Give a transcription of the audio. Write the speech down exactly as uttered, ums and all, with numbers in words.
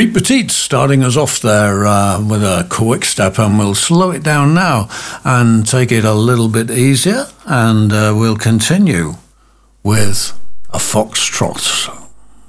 Reed Petit starting us off there uh, with a quick step, and we'll slow it down now and take it a little bit easier, and uh, we'll continue with a foxtrot.